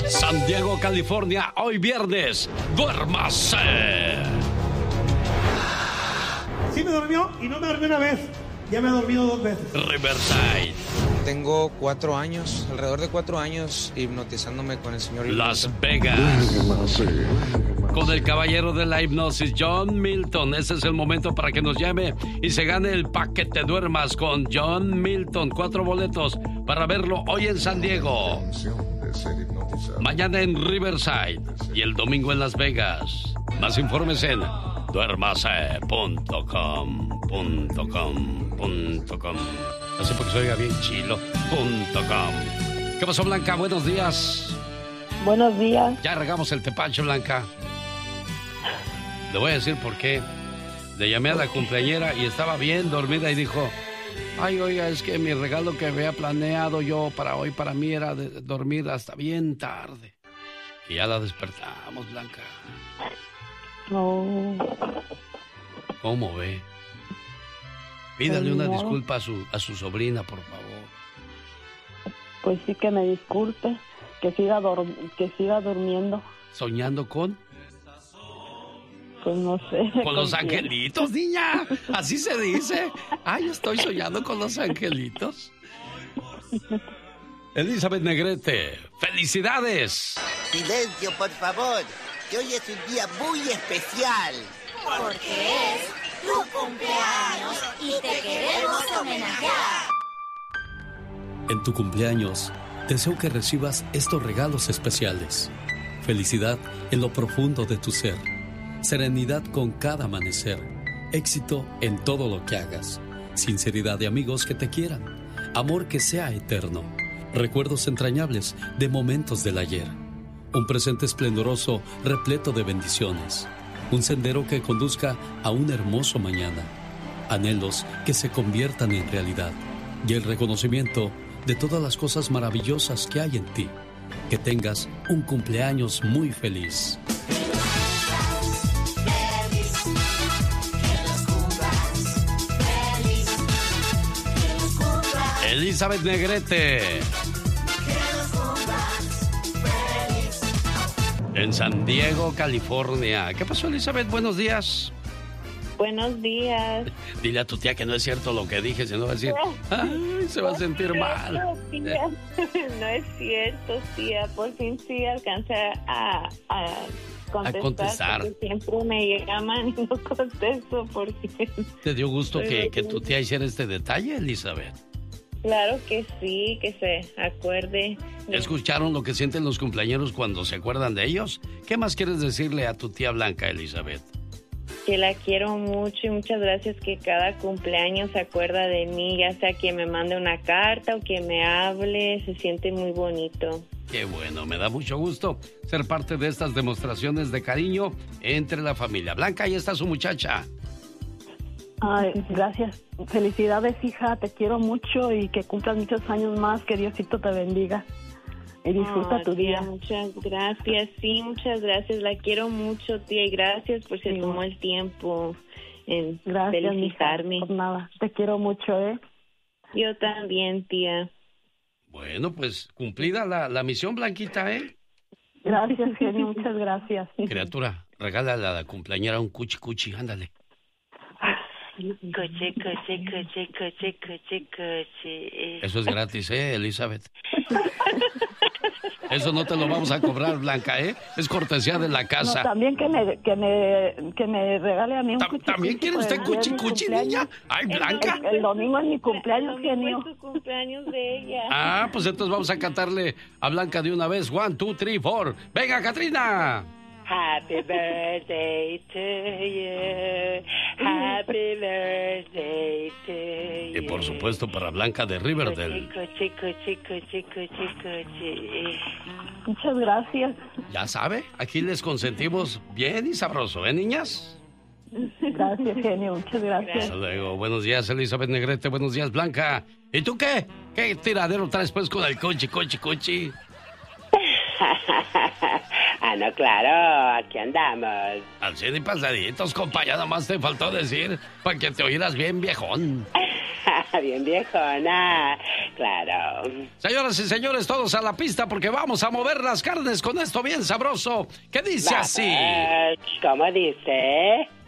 San Diego, California, hoy viernes, duérmase. Sí me durmió y no me dormí una vez. Ya me he dormido 2 veces. Riverside. Tengo 4 años, alrededor de 4 años, hipnotizándome con el señor Las Vegas. Con el caballero de la hipnosis, John Milton. Ese es el momento para que nos llame y se gane el paquete duermas con John Milton. 4 boletos para verlo hoy en San Diego, mañana en Riverside y el domingo en Las Vegas. Más informes en duermase.com. Así porque se oiga bien chilo.com. ¿Qué pasó, Blanca? Buenos días. Buenos días. Ya regamos el tepache, Blanca. Le voy a decir por qué. Le llamé a la cumpleañera y estaba bien dormida y dijo: ay, oiga, es que mi regalo que había planeado yo para hoy, para mí, era de dormir hasta bien tarde. Y ya la despertamos, Blanca. Oh. ¿Cómo ve? Pídale una disculpa a su sobrina, por favor. Pues sí, que me disculpe, que siga durmiendo. ¿Soñando con? Pues no sé. ¿Con los angelitos, niña? Así se dice. Ay, estoy soñando con los angelitos. Elizabeth Negrete, ¡felicidades! Silencio, por favor, que hoy es un día muy especial. Porque es tu cumpleaños y te queremos homenajear. En tu cumpleaños, deseo que recibas estos regalos especiales. Felicidad en lo profundo de tu ser. Serenidad con cada amanecer. Éxito en todo lo que hagas. Sinceridad de amigos que te quieran. Amor que sea eterno. Recuerdos entrañables de momentos del ayer. Un presente esplendoroso repleto de bendiciones. Un sendero que conduzca a un hermoso mañana. Anhelos que se conviertan en realidad. Y el reconocimiento de todas las cosas maravillosas que hay en ti. Que tengas un cumpleaños muy feliz. Elizabeth Negrete. En San Diego, California. ¿Qué pasó, Elizabeth? Buenos días. Buenos días. Dile a tu tía que no es cierto lo que dije, si no va a decir, ay, se va a sentir mal. Tía. No es cierto, tía. Por fin sí alcancé a contestar. Porque siempre me llaman y no contesto porque... ¿Te dio gusto que tu tía hiciera este detalle, Elizabeth? Claro que sí, que se acuerde. ¿Escucharon lo que sienten los cumpleañeros cuando se acuerdan de ellos? ¿Qué más quieres decirle a tu tía Blanca, Elizabeth? Que la quiero mucho y muchas gracias, que cada cumpleaños se acuerda de mí, ya sea que me mande una carta o que me hable, se siente muy bonito. Qué bueno, me da mucho gusto ser parte de estas demostraciones de cariño entre la familia. Blanca, ahí está su muchacha. Ay, gracias. Felicidades, hija, te quiero mucho y que cumplas muchos años más, que Diosito te bendiga. Y disfruta tu día. Muchas gracias, sí, muchas gracias. La quiero mucho, tía, y gracias por se tomó el tiempo en felicitarme. Por nada, te quiero mucho, ¿eh? Yo también, tía. Bueno, pues cumplida la misión, Blanquita, ¿eh? Gracias, genio, muchas gracias. Criatura, regálale a la cumpleañera un cuchi, ándale. Coche. Eso es gratis, Elizabeth. Eso no te lo vamos a cobrar, Blanca, es cortesía de la casa. No, también que me regale a mí un cuchi. ¿También quiere usted cuchi, niña? Ay, Blanca. El domingo es mi cumpleaños, genio. Es tu cumpleaños de ella. Ah, pues entonces vamos a cantarle a Blanca de una vez. 1, 2, 3, 4. ¡Venga, Catrina! Happy birthday to you. Happy birthday to you. Y por supuesto para Blanca de Riverdale. Chico. Muchas gracias. Ya sabe, aquí les consentimos bien y sabroso, niñas? Gracias, genio. Muchas gracias. Hasta luego. Buenos días, Elizabeth Negrete. Buenos días, Blanca. ¿Y tú qué? ¿Qué tiradero traes pues con el cochi? Ah, no, claro, aquí andamos. Al cien y pasaditos, compa, ya nomás te faltó decir para que te oyeras bien viejón. Bien viejona. claro. Señoras y señores, todos a la pista porque vamos a mover las carnes con esto bien sabroso. ¿Qué dice así? ¿Cómo dice?